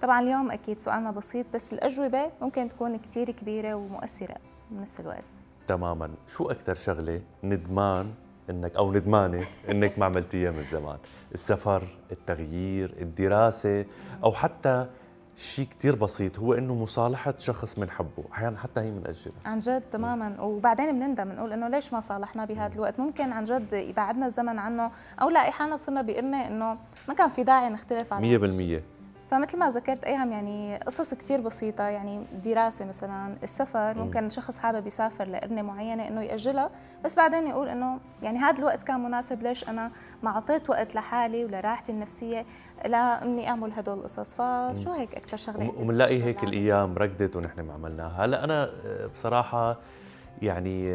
طبعا اليوم اكيد سؤالنا بسيط بس الاجوبه ممكن تكون كثير كبيره ومؤثره بنفس الوقت. تماما. شو أكثر شغلة ندمان إنك أو ندمانة إنك ما عملتيها من زمان؟ السفر، التغيير، الدراسة، أو حتى شيء كتير بسيط هو إنه مصالحة شخص بنحبه، أحيانا حتى هي بنأجلها. عن جد تماما، وبعدين بنندم بنقول انه ليش ما صالحنا بهذا الوقت، ممكن عن جد يبعدنا الزمن عنه او لاقي حالنا وصلنا بقرنا انه ما كان في داعي نختلف عن 100%. فمثل ما ذكرت ايهم يعني قصص كتير بسيطه، يعني الدراسه مثلا، السفر، ممكن شخص حابب يسافر لقرنه معينه انه ياجلها بس بعدين يقول انه يعني هذا الوقت كان مناسب، ليش انا ما اعطيت وقت لحالي ولراحتي النفسيه لاني اعمل هدول القصص. فشو هيك اكثر شغله ومنلاقي هيك الايام ركضت ونحن ما عملناها. هلا انا بصراحه يعني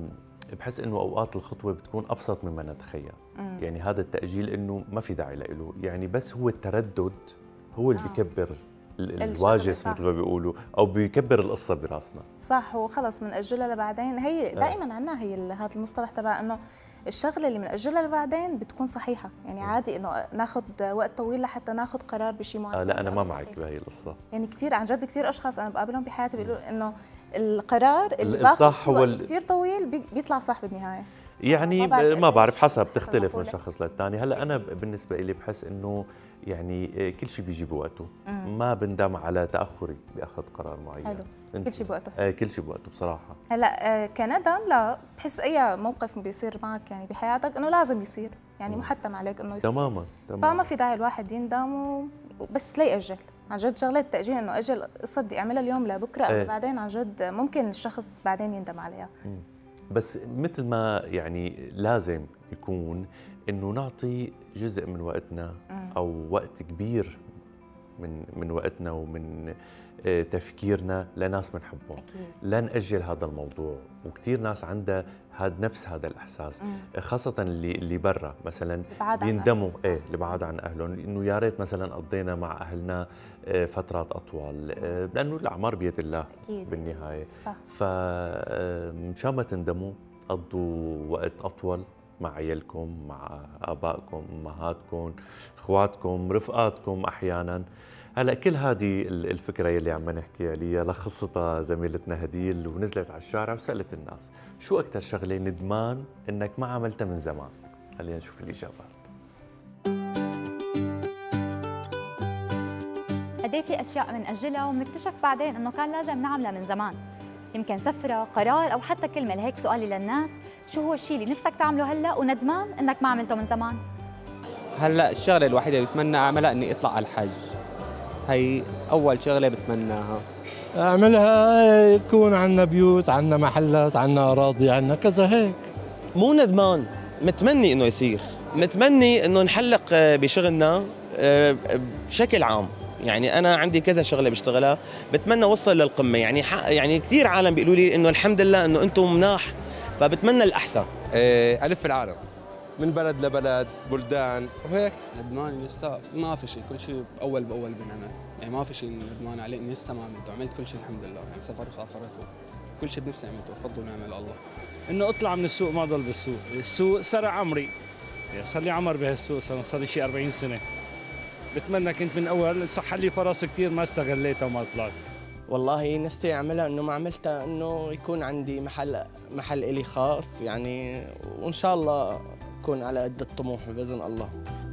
بحس انه اوقات الخطوه بتكون ابسط مما نتخيل. يعني هذا التاجيل انه ما في داعي له، يعني بس هو التردد هو اللي بيكبر الواجس مثل ما بيقولوا، او بيكبر القصه براسنا. صح، وخلص بنأجلها لبعدين. هي دائما عندنا هي هذا المصطلح تبع انه الشغله اللي بنأجلها لبعدين بتكون صحيحه، يعني عادي انه ناخذ وقت طويل لحتى ناخذ قرار بشيء معين. لا انا ما معك بهي القصه. يعني كثير عن جد كثير اشخاص انا بقابلهم بحياتي بيقولوا انه القرار اللي باخذ وقت كثير طويل بيطلع صح بالنهايه. يعني ما بعرف حسب، تختلف من شخص للثاني. هلا انا بالنسبه لي بحس انه يعني كل شيء بيجي بوقته، ما بندم على تاخري باخذ قرار معين. حلو، كل شيء بوقته. كل شيء بوقته بصراحه. هلا كندم لا، بحس اي موقف بيصير معك يعني بحياتك انه لازم يصير، يعني محتم عليك انه يصير. تماما. فما في داعي الواحد يندم بس لا يأجل. عن جد شغله التأجيل انه اجل قصه بدي اعملها اليوم لبكره او بعدين، عن جد ممكن الشخص بعدين يندم عليها. بس مثل ما يعني لازم يكون انه نعطي جزء من وقتنا او وقت كبير من وقتنا ومن تفكيرنا لناس بنحبهم. لا نأجل هذا الموضوع، وكثير ناس عندها نفس هذا الإحساس، خاصة اللي برا مثلا بيندموا اللي بعاد عن أهلهم، إنه يا ريت مثلا قضينا مع أهلنا فترات أطول، لأنه الأعمار بيد الله بالنهاية. صح. فمشان ما تندموا قضوا وقت أطول مع عيالكم، مع آبائكم، أمهاتكم، إخواتكم، رفقاتكم أحياناً. هلا كل هذه الفكرة يلي عم نحكي عليها لخصتها زميلتنا هديل، ونزلت على الشارع وسألت الناس شو أكثر شغلة ندمان إنك ما عملتها من زمان. خلينا نشوف الإجابات. قد في أشياء بنأجلها وبنكتشف بعدين إنه كان لازم نعملها من زمان، يمكن سفرة، قرار، أو حتى كلمة. لهيك سؤالي للناس، شو هو الشيء اللي نفسك تعمله هلا وندمان إنك ما عملته من زمان؟ هلا الشغلة الوحيدة اللي بتمنى أعملها إني أطلع على الحج. هي أول شغلة بتمناها أعملها، يكون عندنا بيوت، عندنا محلات، عندنا أراضي، عندنا كذا هيك. مو ندمان، متمني إنه يصير، متمني إنه نحلق بشغلنا بشكل عام. يعني أنا عندي كذا شغلة بشتغلها، بتمنى أوصل للقمة. يعني كثير عالم بيقولوا لي إنه الحمد لله إنه أنتم مناح، فبتمنى الأحسن. ألف العالم من بلد لبلد، بلدان وهيك. ندمان لسه ما في شيء، كل شيء أول بأول بنعمل، يعني ما في شيء ندمان عليه إني لسه ما عملته، عملت كل شيء الحمد لله. يعني سافرت كل شيء بنفسي عملته، بفضل ونعمة الله. إنه أطلع من السوق ما أضل بالسوق، السوق سرع عمري، صار لي عمر بهالسوق، صار لي شيء 40 سنة. بتمنى كنت من أول، صح لي فرص كثير ما استغليتها وما طلعت. والله نفسي أعملها إنه ما عملتها، إنه يكون عندي محل إلي خاص يعني، وإن شاء الله أكون على قد الطموح بإذن الله.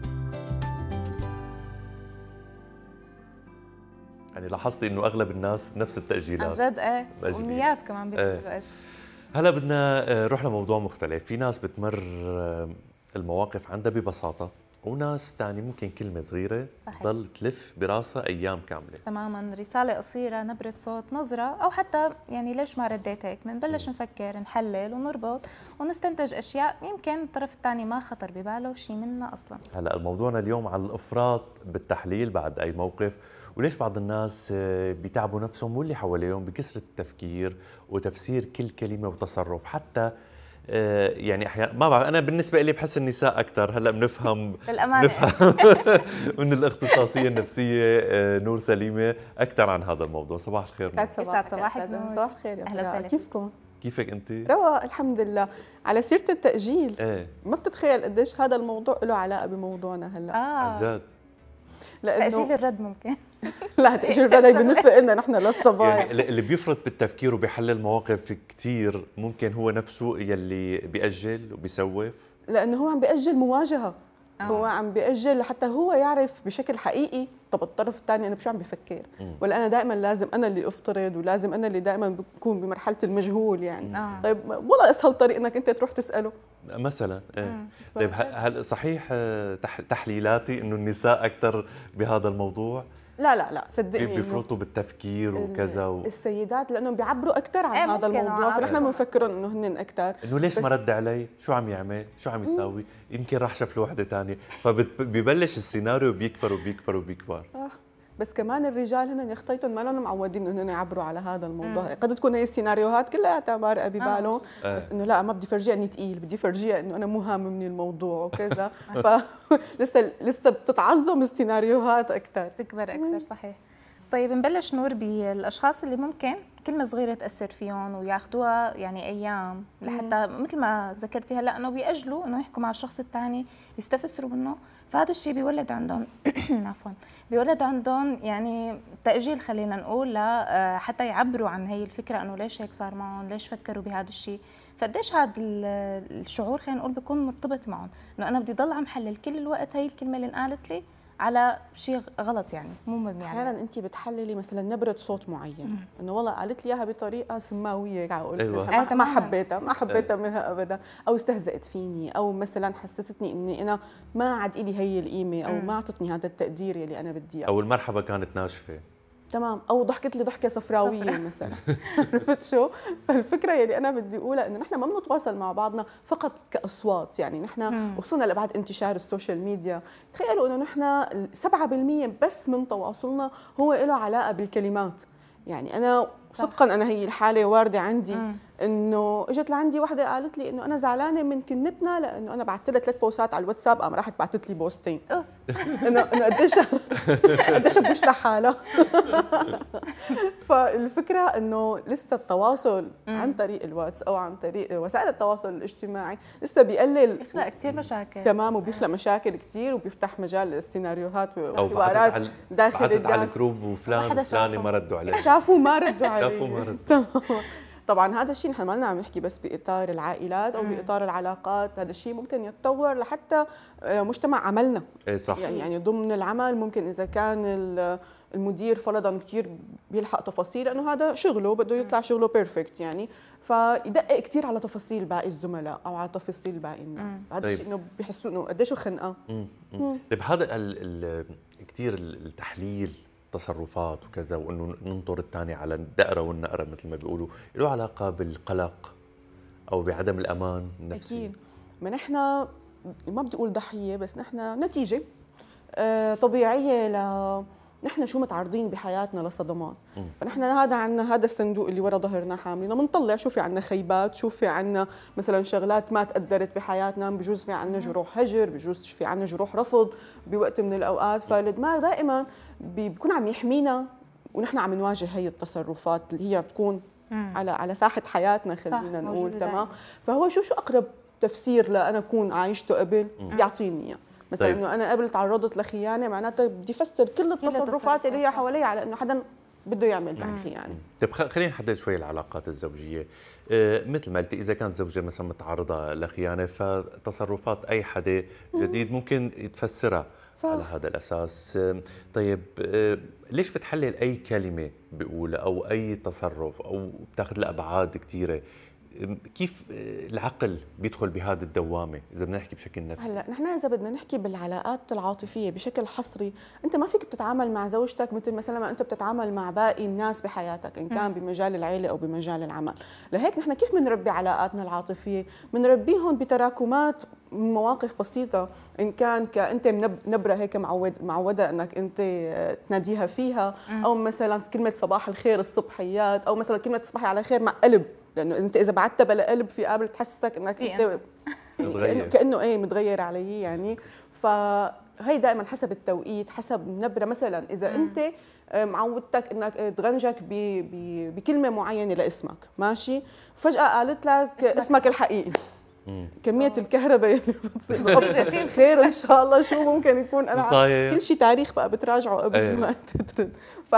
يعني لاحظت إنه أغلب الناس نفس التأجيلات. عن جد أمنيات كمان بنفس الوقت. هلا بدنا نروح لموضوع مختلف. في ناس بتمر المواقف عندها ببساطة، وناس تاني ممكن كلمة صغيرة تضل تلف براسها أيام كاملة. تماما، رسالة قصيرة، نبرة صوت، نظرة، أو حتى يعني ليش ما رديت هيك، بنبلش نفكر، نحلل ونربط ونستنتج أشياء يمكن الطرف الثاني ما خطر بباله شيء منها أصلا. هلا موضوعنا اليوم على الإفراط بالتحليل بعد أي موقف، وليش بعض الناس بيتعبوا نفسهم واللي حواليهم بكثرة التفكير وتفسير كل كلمة وتصرف. حتى يعني احيانا ما بعرف، انا بالنسبه لي بحس النساء اكثر هلا بنفهم نفهم من الاختصاصيه النفسيه نور سليمه اكثر عن هذا الموضوع. صباح الخير. يسعد صباحك. صباح الخير. اهلا وسهلا. كيفكم؟ كيفك انت؟ رواق الحمد لله. على سيره التاجيل، ايه ما بتتخيل قديش هذا الموضوع له علاقه بموضوعنا هلا. عن جد تأجيل الرد ممكن. لا تأجيل الرد بالنسبة لنا نحن للصبايا يعني اللي بيفرط بالتفكير وبيحلل مواقف كتير ممكن هو نفسه يلي بيأجل وبيسوف، لأنه هو عم بيأجل مواجهة. هو عم بيأجل لحتى هو يعرف بشكل حقيقي طب الطرف الثاني أنا بشو عم بفكر، ولا أنا دائما لازم أنا اللي أفترض ولازم أنا اللي دائما بكون بمرحلة المجهول يعني. طيب والله أسهل طريق إنك أنت تروح تسأله مثلا. طيب هل صحيح تحليلاتي انه النساء اكثر بهذا الموضوع؟ لا صدقني بيفرطوا بالتفكير وكذا السيدات لانهم بيعبروا اكثر عن هذا الموضوع، فنحن بنفكرهم انه هن اكثر انه ليش ما رد علي؟ شو عم يعمل؟ شو عم يساوي؟ يمكن راح شاف له وحده ثانيه، فبيبلش السيناريو بيكبر وبيكبر وبيكبر. بس كمان الرجال هن يخطيتهم ما لهم معودين انه يعبروا على هذا الموضوع. قد تكون هي السيناريوهات كلها مارقه ببالهم، بس انه لا ما بدي فرجيها اني ثقيل، بدي فرجيها انه انا مو هاممني الموضوع وكذا. فلسه بتتعظم السيناريوهات اكثر، تكبر اكثر. صحيح. طيب نبلش نور بالاشخاص اللي ممكن كلمه صغيره تاثر فيهم وياخذوها يعني ايام لحتى مثل ما ذكرتي هلا انه بيأجلوا انه يحكوا مع الشخص الثاني يستفسروا منه، فهذا الشيء بيولد عندهم عفوا بيولد عندهم يعني تأجيل خلينا نقول حتى يعبروا عن هي الفكره انه ليش هيك صار معهم، ليش فكروا بهذا الشيء. فقديش هذا الشعور خلينا نقول بيكون مرتبط معهم انه انا بدي ضل عم حلل كل الوقت هي الكلمه اللي انقالت لي على شيء غلط يعني مو مبني عليه. احيانا انت بتحللي مثلا نبره صوت معين انه والله قالت لي اياها بطريقه سماويه قاعد اقول ما حبيتها منها ابدا، او استهزأت فيني، او مثلا حسستني اني انا ما عاد لي هي القيمه، او ما اعطتني هذا التقدير اللي انا بدي اياه، او المرحبا كانت ناشفه تمام، او ضحكت لي ضحكه صفراويه مثلا. عرفت شو؟ فالفكره اللي انا بدي اقولها انه نحن ما بنتواصل مع بعضنا فقط كاصوات، يعني نحن وصلنا لبعد انتشار السوشيال ميديا، تخيلوا انه نحن 7% بس من تواصلنا هو له علاقه بالكلمات. يعني انا صدقا انا هي الحاله وارده عندي انه اجت لعندي وحده قالت لي انه انا زعلانه من كنتنا لانه انا بعثت لها 3 بوستات على الواتساب، قام راحت بعثت لي بوستين. اوف انه قديش بوش لحالها. فالفكره انه لسه التواصل عن طريق الواتس او عن طريق وسائل التواصل الاجتماعي لسه بيقلل، بيخلق كثير مشاكل. تمام، وبيخلق مشاكل كثير وبيفتح مجال للسيناريوهات وحوارات داخل الناس. على الجروب وفلان وفلانه ما ردوا عليه، شافوا ما ردوا عليه. طبعا هذا الشيء نحن ما لنا عم نحكي بس باطار العائلات او باطار العلاقات، هذا الشيء ممكن يتطور لحتى مجتمع عملنا. صح. يعني ضمن العمل ممكن اذا كان المدير فرضا كثير بيلحق تفاصيل لانه هذا شغله بده يطلع شغله بيرفكت، يعني فيدقق كثير على تفاصيل باقي الزملاء او على تفاصيل باقي الناس. هذا الشيء انه بيحسوا انه قديش خنقه. طيب هذا كثير التحليل تصرفات وكذا وانه ننطر الثاني على الدقره والنقره مثل ما بيقولوا، له علاقه بالقلق او بعدم الامان النفسي؟ اكيد. ما نحن ما بدي اقول ضحيه، بس نحن نتيجه طبيعيه نحن شو متعرضين بحياتنا لصدمات. فنحن هذا الصندوق اللي ورا ظهرنا حاملينه، بنطلع شو في عنا خيبات، شو في عنا مثلا شغلات ما تقدرت بحياتنا، بجوز في عنا جروح هجر، بجوز في عنا جروح رفض بوقت من الاوقات. فالدماغ دائما بيكون عم يحمينا ونحن عم نواجه هي التصرفات اللي هي بتكون على ساحه حياتنا خلينا نقول. تمام. فهو شو اقرب تفسير لأنا أكون عايشته قبل يعطيني إياه. مثلا انه انا قبل تعرضت لخيانه، معناتها بدي افسر كل التصرفات اللي هي حوالي على انه حدا بده يعمل معي خيانه. طيب خلينا نحدد شوي العلاقات الزوجيه. مثل ما قلتي اذا كانت زوجه مثلا متعرضه لخيانه، فتصرفات اي حدا جديد ممكن يتفسرها على هذا الاساس. طيب ليش بتحلل اي كلمه بيقولها او اي تصرف او بتاخذ له ابعاد كثيره؟ كيف العقل بيدخل بهذه الدوامه اذا بدنا نحكي بشكل نفسي؟ هلا نحن اذا بدنا نحكي بالعلاقات العاطفيه بشكل حصري، انت ما فيك تتعامل مع زوجتك مثل مثلا ما انت بتتعامل مع باقي الناس بحياتك، ان كان بمجال العيله او بمجال العمل. لهيك نحن كيف بنربي علاقاتنا العاطفيه؟ بنربيهم بتراكمات من مواقف بسيطه، ان كان انت نبره هيك معوده انك انت تناديها فيها، او مثلا كلمه صباح الخير الصبحيات، او مثلا كلمه تصبحي على خير مع قلب، لانه انت اذا بعتها بلا قلب في قابل تحسسك انك انت كانه ايه متغير عليه يعني. فهي دائما حسب التوقيت، حسب النبره. مثلا اذا انت معودتك انك تغنجك بكلمه معينه لاسمك، ماشي، فجاه قالت لك اسمك الحقيقي، كميه الكهرباء اللي بتصير خير ان شاء الله. شو ممكن يكون انا كل شيء تاريخ بقى بتراجعه قبل ما تترد.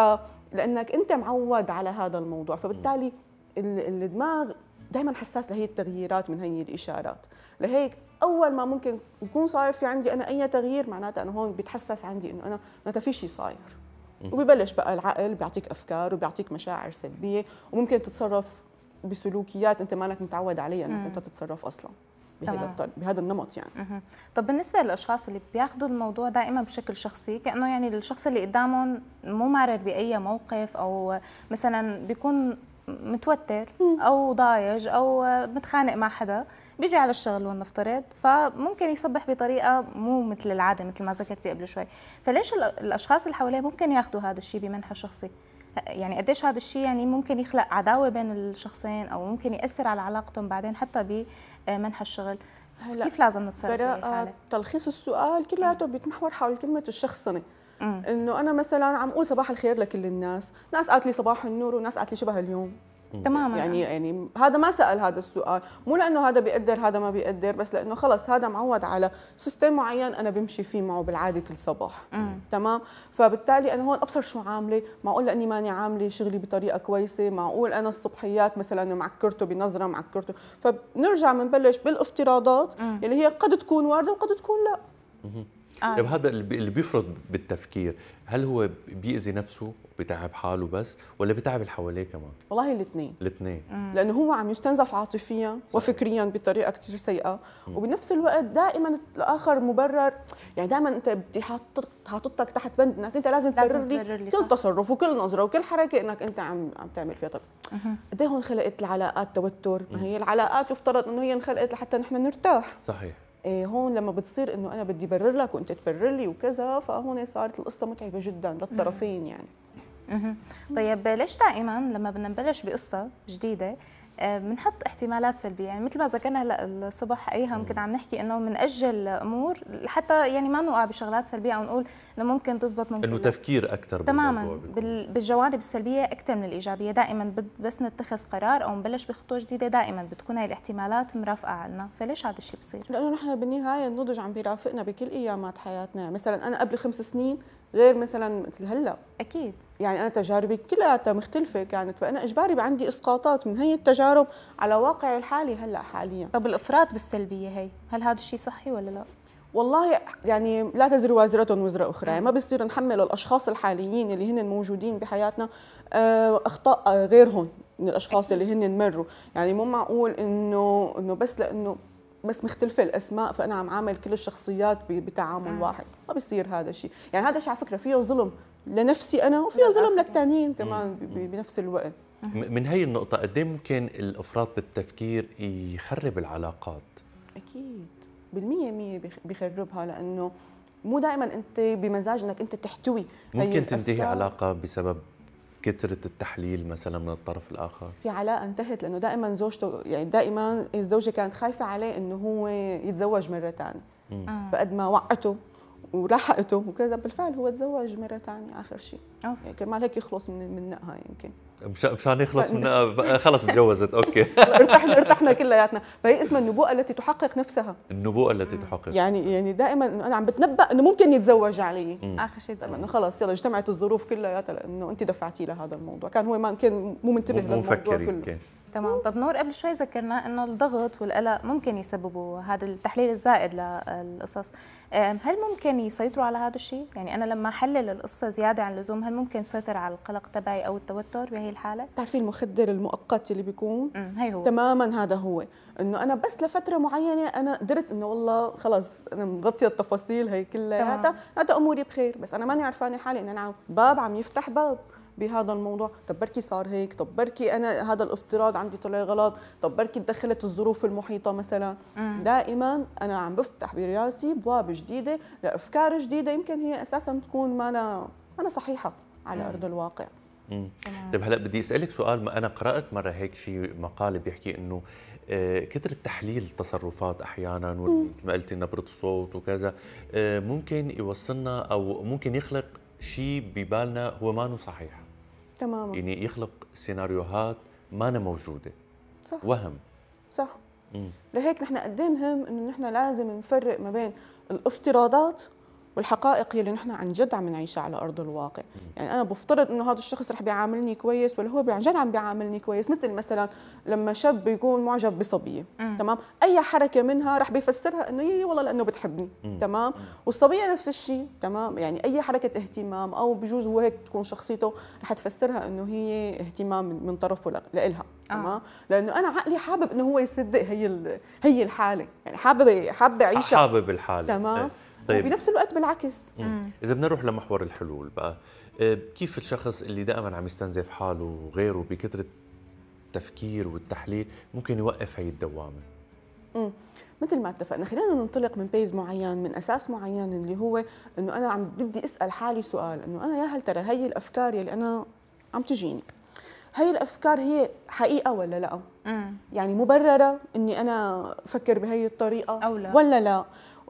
فلانك انت معود على هذا الموضوع، فبالتالي الدماغ دائما حساس لهي التغييرات من هي الاشارات. لهيك اول ما ممكن يكون صاير في عندي انا اي تغيير، معناتها انا هون بيتحسس عندي انه انا معناتها في شيء صاير، وببلش بقى العقل بيعطيك افكار وبيعطيك مشاعر سلبيه، وممكن تتصرف بسلوكيات انت مالك متعود عليها انك انت تتصرف اصلا بهذا النمط يعني. طب بالنسبه للاشخاص اللي بياخذوا الموضوع دائما بشكل شخصي، كانه يعني الشخص اللي قدامهم مو مرر باي موقف، او مثلا بيكون متوتر او ضايج او متخانق مع حدا، بيجي على الشغل ولنفترض، فممكن يصبح بطريقه مو مثل العاده مثل ما ذكرتي قبل شوي. فليش الاشخاص اللي حواليه ممكن ياخذوا هذا الشيء بمنحى شخصي؟ يعني قديش هذا الشيء يعني ممكن يخلق عداوه بين الشخصين، او ممكن ياثر على علاقتهم بعدين حتى بمنحى الشغل؟ كيف لازم نتصرف في الحاله؟ تلخيص السؤال كلياته بيتمحور حول كلمه الشخصنه. انه انا مثلا عم اقول صباح الخير لكل الناس، ناس قالت لي صباح النور وناس قالت لي شبه اليوم. تماما. يعني هذا ما سأل هذا السؤال، مو لانه هذا بيقدر هذا ما بيقدر، بس لانه خلص هذا معود على سيستم معين انا بمشي فيه معه بالعاده كل صباح. تمام. فبالتالي انا هون ابصر شو عامله، معقول لاني ماني عامله شغلي بطريقه كويسه، معقول انا الصبحيات مثلا معكرته بنظره معكرته، فبنرجع بنبلش بالافتراضات اللي هي قد تكون وارده وقد تكون لا. طيب هذا اللي بيفرض بالتفكير، هل هو بيأذي نفسه بتعب حاله بس، ولا بتعب اللي حواليه كمان؟ والله الاثنين. لانه هو عم يستنزف عاطفيا وفكريا بطريقه كثير سيئه، وبنفس الوقت دائما الاخر مبرر. يعني دائما انت بدي حاططك تحت بند انك انت لازم تبرر لي كل تصرف وكل نظره وكل حركه انك انت عم تعمل فيها. طب قد ايه هون خلقت العلاقات توتر؟ ما هي العلاقات يفترض انه هي انخلقت لحتى نحن نرتاح. صحيح. هون لما بتصير انه انا بدي برر لك وانت تبرر لي وكذا، فهون صارت القصه متعبه جدا للطرفين يعني. طيب ليش دائما لما بدنا نبلش بقصه جديده بنحط احتمالات سلبيه؟ يعني مثل ما ذكرنا هلا الصبح ايها كنا عم نحكي انه بنأجل امور حتى يعني ما نوقع بشغلات سلبيه، او نقول انه ممكن تزبط ممكن انه تفكير اكثر تماما بالجوانب السلبيه اكثر من الايجابيه. دائما بس نتخذ قرار او نبلش بخطوه جديده دائما بتكون هاي الاحتمالات مرافقه لنا. فليش هذا الشيء بصير؟ لانه نحن بالنهايه النضج عم بيرافقنا بكل ايامات حياتنا. مثلا انا قبل 5 سنين غير مثلا مثل هلا. اكيد. يعني انا تجاربي كلها مختلفه كانت، فانا اجباري عندي اسقاطات من هي التجارب على واقعي الحالي هلا حاليا. طب الافراط بالسلبيه هي، هل هذا الشيء صحي ولا لا؟ والله يعني لا تزر وازرة وزر أخرى. يعني ما بيصير نحمل الأشخاص الحاليين اللي هن موجودين بحياتنا أخطاء غيرهم من الأشخاص اللي هن مروا. يعني مو معقول إنه بس لأنه بس مختلفة الأسماء فأنا عم عامل كل الشخصيات بتعامل واحد. ما بيصير هذا الشيء. يعني هذا الشيء على فكرة فيه ظلم لنفسي أنا وفيه ظلم للتانيين كمان بنفس الوقت. من هي النقطة قد ايه ممكن الإفراط بالتفكير يخرب العلاقات؟ أكيد بالمية بيخربها، لأنه مو دائما أنت بمزاج أنك أنت تحتوي. ممكن تنتهي علاقة بسبب كثرة التحليل مثلا من الطرف الآخر. في علاقة انتهت لأنه دائما زوجته، يعني دائما الزوجة كانت خايفة عليه إنه هو يتزوج مرة ثانية. فقد ما وعته ولحقته وكذا بالفعل هو تزوج مرة ثانية آخر شيء. يعني كرمال هيك يخلص منها يمكن. مشان يخلص منها خلص تجوزت اوكي. ارتحنا كلياتنا. فهي اسمها النبوءة التي تحقق نفسها. النبوءة التي تحقق. يعني دائما انه انا عم بتنبأ انه ممكن يتزوج علي. اخر شيء انه خلص يلا اجتمعت الظروف كلياتها لانه انت دفعتي لهذا الموضوع، كان هو ما كان مو منتبه للموضوع كله. تمام. طب نور قبل شوي ذكرنا انه الضغط والقلق ممكن يسببوا هذا التحليل الزائد للقصص. هل ممكن يسيطروا على هذا الشيء؟ يعني انا لما احلل القصه زياده عن اللزوم هل ممكن يسيطر على القلق تبعي او التوتر بهي الحاله؟ بتعرفي المخدر المؤقت اللي بيكون هي هو تماما هذا هو، انه انا بس لفتره معينه انا قدرت انه والله خلص انا مغطيه التفاصيل هي كلها هذا اموري بخير، بس انا ماني عرفانه حالي ان انا باب عم يفتح باب بهذا الموضوع. طب بركي صار هيك، طب بركي انا هذا الافتراض عندي طلع غلط، طب بركي تدخلت الظروف المحيطه مثلا. دائما انا عم بفتح براسي ابواب جديده لافكار جديده يمكن هي اساسا تكون ما انا صحيحه على ارض الواقع. طيب هلا بدي اسالك سؤال. انا قرات مره هيك شيء مقاله بيحكي انه كثرة تحليل التصرفات احيانا مثل ما قلتي نبره الصوت وكذا ممكن يوصلنا او ممكن يخلق شيء ببالنا هو ما صحيح تماما. يعني يخلق سيناريوهات ما موجوده. صح. وهم. صح. لهيك نحن قد ايه مهم انه نحن لازم نفرق ما بين الافتراضات والحقائق اللي نحن عن جد عم نعيشها على ارض الواقع. يعني انا بفترض انه هذا الشخص رح بيعاملني كويس ولا هو عن جد عم بيعاملني كويس. مثل مثلا لما شاب يكون معجب بصبيه، تمام، اي حركه منها رح بيفسرها انه يي والله لانه بتحبني، تمام، والصبيه نفس الشيء، تمام، يعني اي حركه اهتمام او بجوز هو هيك تكون شخصيته رح تفسرها انه هي اهتمام من طرفه لإلها، تمام، لانه انا عقلي حابب انه هو يصدق هي الحاله، يعني حابه اعيشها، حابب الحاله، تمام. طيب وبنفس الوقت بالعكس. إذا بدنا نروح لمحور الحلول بقى، كيف الشخص اللي دائما عم يستنزف حاله وغيره بكثرة التفكير والتحليل ممكن يوقف هي الدوامة؟ مثل ما اتفقنا، خلينا ننطلق من بيز معين، من اساس معين، اللي هو انه انا بدي اسال حالي سؤال، انه انا يا هل ترى هي الافكار اللي انا عم تجيني، هي الافكار هي حقيقه ولا لا؟ يعني مبرره اني انا افكر بهي الطريقه أو لا. ولا لا؟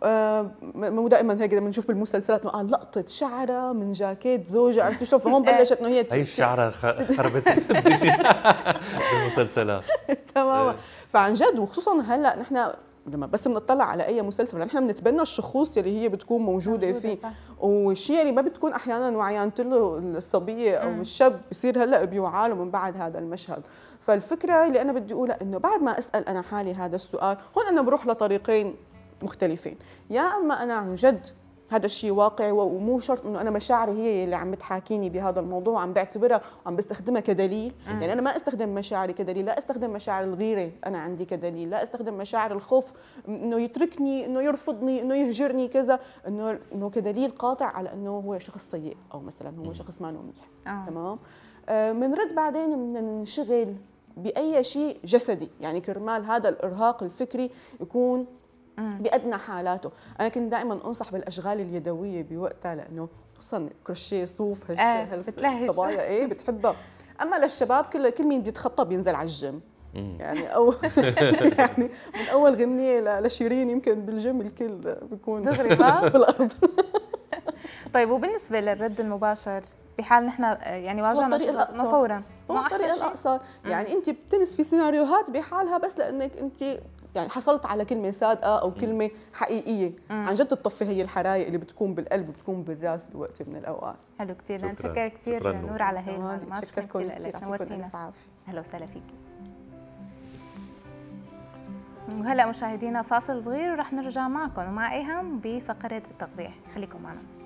مو دائما هيك لما نشوف بالمسلسلات انه لقطه شعره من جاكيت زوجها، عرفتي شو؟ فهون بلشت انه هي الشعره خربت الدنيا بالمسلسلات. تمام. فعن جد، وخصوصا هلا نحن لما بس بنطلع على اي مسلسل نحن بنتبنى الشخوص اللي هي بتكون موجوده فيه، والشيء اللي ما بتكون احيانا وعيانت له الصبيه او الشاب بصير هلا بيوعى له من بعد هذا المشهد. فالفكره اللي انا بدي اقولها انه بعد ما اسال انا حالي هذا السؤال، هون انا بروح لطريقين مختلفين. يا اما انا عن جد هذا الشيء واقعي ومو شرط انه انا مشاعري هي اللي عم بتحاكيني بهذا الموضوع وعم بعتبرها وعم بستخدمها كدليل. يعني انا ما استخدم مشاعري كدليل، لا استخدم مشاعر الغيره انا عندي كدليل، لا استخدم مشاعر الخوف انه يتركني، انه يرفضني، انه يهجرني كذا، انه كدليل قاطع على انه هو شخص سيء او مثلا هو شخص ما منيح. تمام. بنرد بعدين بننشغل باي شيء جسدي، يعني كرمال هذا الارهاق الفكري يكون بأدنى حالاته. أنا كنت دائما أنصح بالأشغال اليدوية بوقتها، لأنه خصوصا كروشيه، صوف، الصبايا إيه بتحبها. أما للشباب كل مين بيتخطى بينزل على الجيم. يعني يعني من أول غنية لشيرين يمكن بالجيم الكل بيكون دغري بالأرض. طيب، وبالنسبة للرد المباشر بحال نحن يعني واجهنا فورا، ما أحسن الأقصر. يعني أنت بتنسفي سيناريوهات بحالها بس لأنك أنت يعني حصلت على كلمة صادقة أو كلمة حقيقية عن جد تطفي هي الحرايق اللي بتكون بالقلب وبتكون بالراس بوقت من الأوقات. حلو كثير، نتشكر كثير نور على هي المعلومات. شكرا كثير لك، نورتينا. أهلا وسهلا فيك. وهلا مشاهدينا فاصل صغير ورح نرجع معكم ومع إيهام بفقرة التغذية، خليكم معنا.